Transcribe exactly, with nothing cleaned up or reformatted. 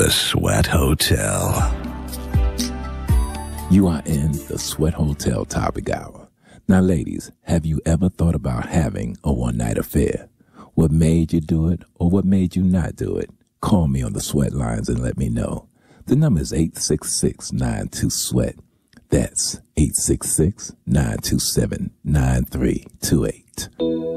The Sweat Hotel. You are in the Sweat Hotel Topic Hour. Now, ladies, have you ever thought about having a one-night affair? What made you do it or what made you not do it? Call me on the Sweat lines and let me know. The number is eight six six, nine two, SWEAT. That's eight six six, nine two seven, nine three two eight.